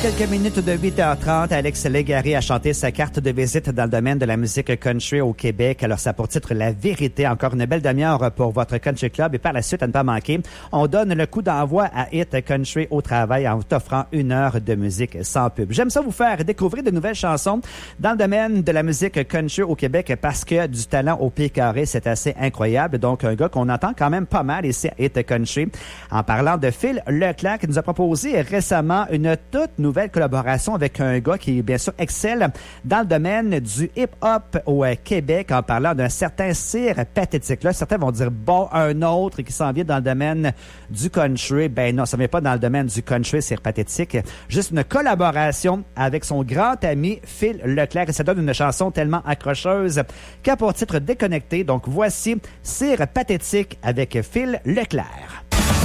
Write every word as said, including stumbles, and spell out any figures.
quelques minutes de huit heures trente, Alex Légaré a chanté sa carte de visite dans le domaine de la musique country au Québec. Alors, ça a pour titre La Vérité. Encore une belle demi-heure pour votre country club. Et par la suite, à ne pas manquer, on donne le coup d'envoi à Hit Country au travail en t'offrant une heure de musique sans pub. J'aime ça vous faire découvrir de nouvelles chansons dans le domaine de la musique country au Québec parce que du talent au pied carré, c'est assez incroyable. Donc, un gars qu'on entend quand même pas mal ici à Hit Country. En parlant de Phil Leclerc, qui nous a proposé récemment une toute nouvelle collaboration avec un gars qui, bien sûr, excelle dans le domaine du hip-hop au Québec en parlant d'un certain Cire Pathétique. Là, certains vont dire, bon, un autre qui s'en vient dans le domaine du country. Ben non, ça ne vient pas dans le domaine du country, Cire Pathétique. Juste une collaboration avec son grand ami Phil Leclerc. Et ça donne une chanson tellement accrocheuse qu'a pour titre Déconnecté. Donc, voici Cire Pathétique avec Phil Leclerc.